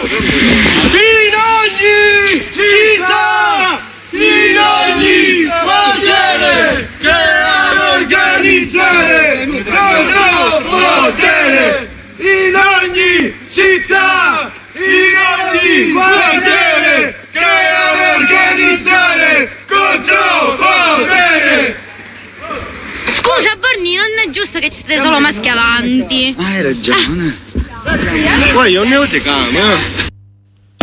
In ogni città, in ogni quartiere, che ad organizzare contro potere. In ogni città, in ogni quartiere, che ad organizzare contro potere. Scusa Borni, non è giusto che ci siete solo maschi avanti. Hai ragione. Poi io ne ho te cama.